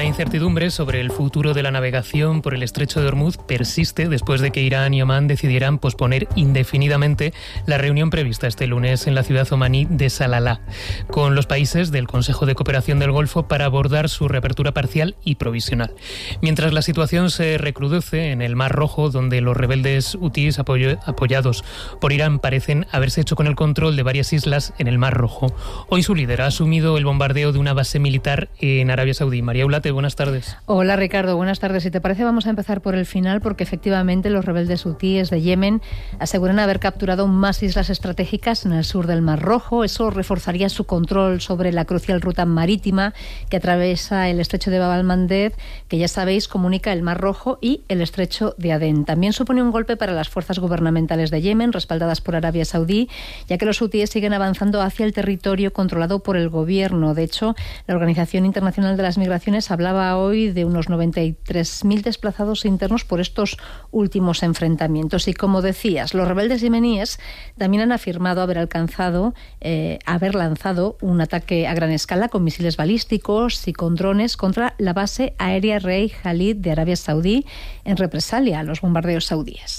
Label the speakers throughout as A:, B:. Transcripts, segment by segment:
A: incertidumbre sobre el futuro de la navegación por el estrecho de Hormuz persiste después de que Irán y Omán decidieran posponer indefinidamente la reunión prevista este lunes en la ciudad omaní de Salalah, con los países del Consejo de Cooperación del Golfo para abordar su reapertura parcial y provisional. Mientras la situación se recrudece en el Mar Rojo, donde los rebeldes hutíes apoyados por Irán parecen haberse hecho con el control de varias islas en el Mar Rojo. Hoy su líder ha asumido el bombardeo de una base militar en Arabia Saudí. María Ulate, buenas tardes.
B: Hola Ricardo, buenas tardes. Si te parece vamos a empezar por el final, porque efectivamente los rebeldes hutíes de Yemen aseguran haber capturado más islas estratégicas en el sur del Mar Rojo. Eso reforzaría su control sobre la crucial ruta marítima que atraviesa el estrecho de Bab al-Mandeb, que ya sabéis comunica el Mar Rojo y el estrecho de Adén. También supone un golpe para las fuerzas gubernamentales de Yemen, respaldadas por Arabia Saudí, ya que los hutíes siguen avanzando hacia el territorio controlado por el gobierno. De hecho, la Organización Internacional de las Migraciones hablaba hoy de unos 93.000 desplazados internos por estos últimos enfrentamientos. Y como decías, los rebeldes yemeníes también han afirmado haber lanzado un ataque a gran escala con misiles balísticos y con drones contra la base aérea Rey Khalid de Arabia Saudí en represalia a los bombardeos saudíes.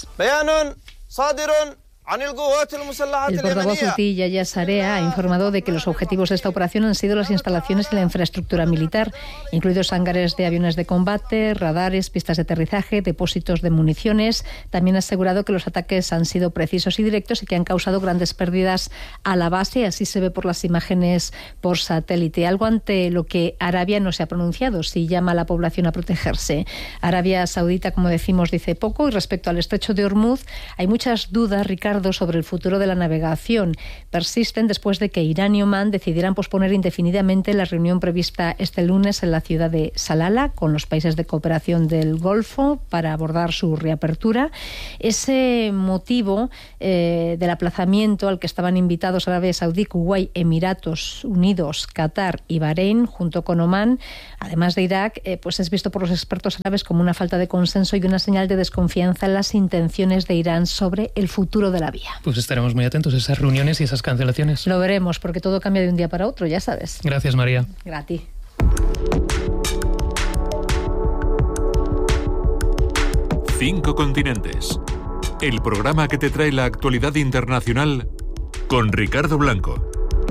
B: El portavoz hutí Yahya Sarea ha informado de que los objetivos de esta operación han sido las instalaciones y la infraestructura militar, incluidos hangares de aviones de combate, radares, pistas de aterrizaje, depósitos de municiones. También ha asegurado que los ataques han sido precisos y directos y que han causado grandes pérdidas a la base. Así se ve por las imágenes por satélite. Algo ante lo que Arabia no se ha pronunciado, si llama a la población a protegerse. Arabia Saudita, como decimos, dice poco. Y respecto al estrecho de Hormuz, hay muchas dudas, Ricardo, sobre el futuro de la navegación. Persisten después de que Irán y Omán decidieran posponer indefinidamente la reunión prevista este lunes en la ciudad de Salalah con los países de cooperación del Golfo para abordar su reapertura. Ese motivo del aplazamiento al que estaban invitados Arabia Saudí, Kuwait, Emiratos Unidos, Qatar y Bahrein, junto con Omán, además de Irak, pues es visto por los expertos árabes como una falta de consenso y una señal de desconfianza en las intenciones de Irán sobre el futuro de la vía.
A: Pues estaremos muy atentos a esas reuniones y esas cancelaciones.
B: Lo veremos, porque todo cambia de un día para otro, ya sabes.
A: Gracias, María.
B: Gracias.
C: 5 continentes. El programa que te trae la actualidad internacional con Ricardo Blanco.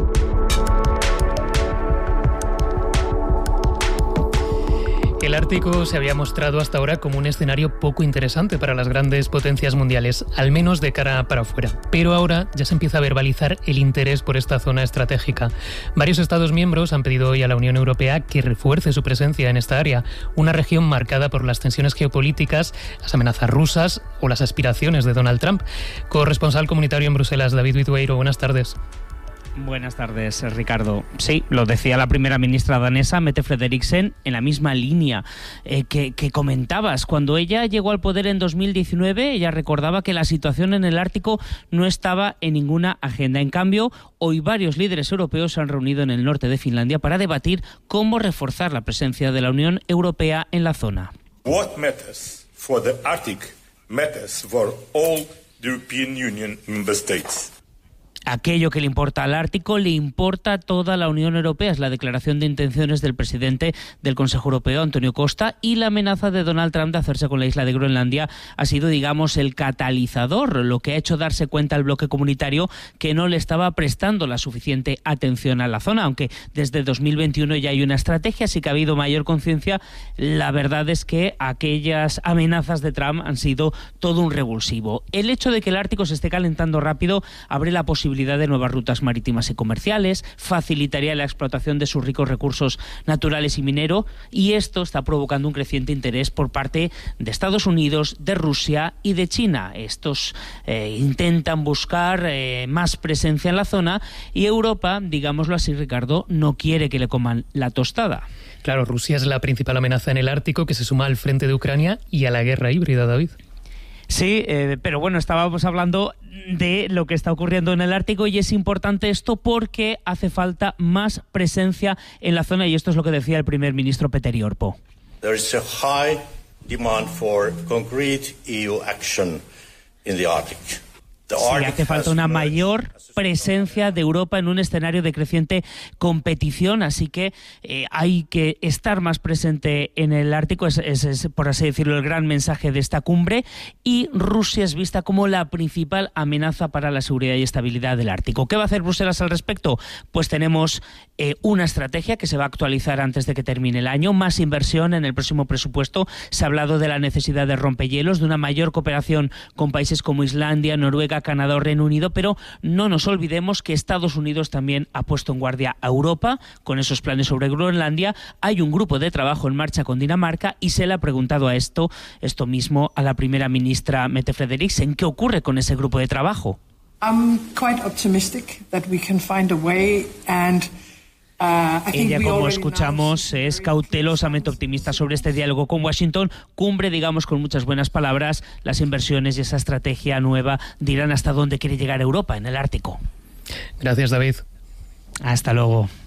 A: El Ártico se había mostrado hasta ahora como un escenario poco interesante para las grandes potencias mundiales, al menos de cara para afuera. Pero ahora ya se empieza a verbalizar el interés por esta zona estratégica. Varios Estados miembros han pedido hoy a la Unión Europea que refuerce su presencia en esta área, una región marcada por las tensiones geopolíticas, las amenazas rusas o las aspiraciones de Donald Trump. Corresponsal comunitario en Bruselas, David Bitueiro, buenas tardes.
D: Buenas tardes, Ricardo. Sí, lo decía la primera ministra danesa, Mette Frederiksen, en la misma línea que comentabas. Cuando ella llegó al poder en 2019, ella recordaba que la situación en el Ártico no estaba en ninguna agenda. En cambio, hoy varios líderes europeos se han reunido en el norte de Finlandia para debatir cómo reforzar la presencia de la Unión Europea en la zona.
E: What matters for the Arctic matters for all the European Union member states.
D: Aquello que le importa al Ártico le importa a toda la Unión Europea. Es la declaración de intenciones del presidente del Consejo Europeo, Antonio Costa, y la amenaza de Donald Trump de hacerse con la isla de Groenlandia ha sido, digamos, el catalizador, lo que ha hecho darse cuenta al bloque comunitario que no le estaba prestando la suficiente atención a la zona. Aunque desde 2021 ya hay una estrategia, así que ha habido mayor conciencia. La verdad es que aquellas amenazas de Trump han sido todo un revulsivo. El hecho de que el Ártico se esté calentando rápido abre la posibilidad de nuevas rutas marítimas y comerciales, facilitaría la explotación de sus ricos recursos naturales y minero, y esto está provocando un creciente interés por parte de Estados Unidos, de Rusia y de China. Estos intentan buscar más presencia en la zona, y Europa, digámoslo así, Ricardo, no quiere que le coman la tostada.
A: Claro, Rusia es la principal amenaza en el Ártico, que se suma al frente de Ucrania y a la guerra híbrida, David.
D: Sí, pero bueno, estábamos hablando de lo que está ocurriendo en el Ártico, y es importante esto porque hace falta más presencia en la zona, y esto es lo que decía el primer ministro Peter Orpo.
E: There is a high demand for concrete EU action in the Arctic.
D: Sí, hace falta una mayor presencia de Europa en un escenario de creciente competición, así que hay que estar más presente en el Ártico, es, por así decirlo, el gran mensaje de esta cumbre, y Rusia es vista como la principal amenaza para la seguridad y estabilidad del Ártico. ¿Qué va a hacer Bruselas al respecto? Pues tenemos una estrategia que se va a actualizar antes de que termine el año, más inversión en el próximo presupuesto. Se ha hablado de la necesidad de rompehielos, de una mayor cooperación con países como Islandia, Noruega, Canadá o Reino Unido, pero no nos olvidemos que Estados Unidos también ha puesto en guardia a Europa con esos planes sobre Groenlandia. Hay un grupo de trabajo en marcha con Dinamarca y se le ha preguntado esto mismo a la primera ministra Mette Frederiksen. ¿Qué ocurre con ese grupo de trabajo?
F: I'm quite optimistic that we can find a way and
D: ella, como escuchamos, es cautelosamente optimista sobre este diálogo con Washington. Cumbre, digamos, con muchas buenas palabras. Las inversiones y esa estrategia nueva dirán hasta dónde quiere llegar Europa en el Ártico.
A: Gracias, David.
D: Hasta luego.